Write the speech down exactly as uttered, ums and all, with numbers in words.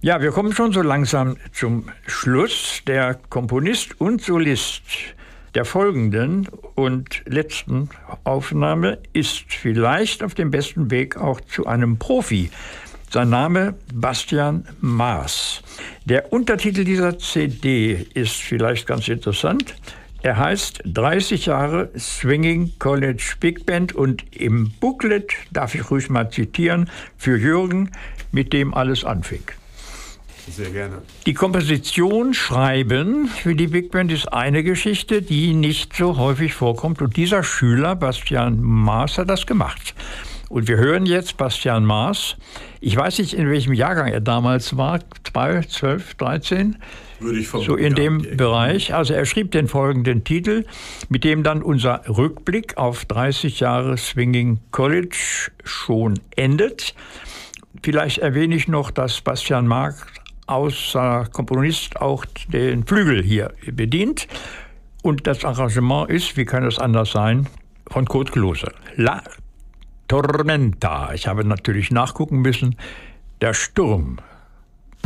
Ja, wir kommen schon so langsam zum Schluss. Der Komponist und Solist der folgenden und letzten Aufnahme ist vielleicht auf dem besten Weg auch zu einem Profi. Sein Name Bastian Maas. Der Untertitel dieser C D ist vielleicht ganz interessant. Er heißt dreißig Jahre Swinging College Big Band und im Booklet, darf ich ruhig mal zitieren, für Jürgen, mit dem alles anfing. Sehr gerne. Die Komposition schreiben für die Big Band ist eine Geschichte, die nicht so häufig vorkommt. Und dieser Schüler, Bastian Maas, hat das gemacht. Und wir hören jetzt Bastian Maas. Ich weiß nicht, in welchem Jahrgang er damals war, zwei, zwölf, dreizehn. Würde ich vermuten. So in dem ja, Bereich. Also er schrieb den folgenden Titel, mit dem dann unser Rückblick auf dreißig Jahre Swinging College schon endet. Vielleicht erwähne ich noch, dass Bastian Maas außer Komponist auch den Flügel hier bedient. Und das Arrangement ist, wie kann es anders sein, von Kurt Klose. La Tormenta. Ich habe natürlich nachgucken müssen. Der Sturm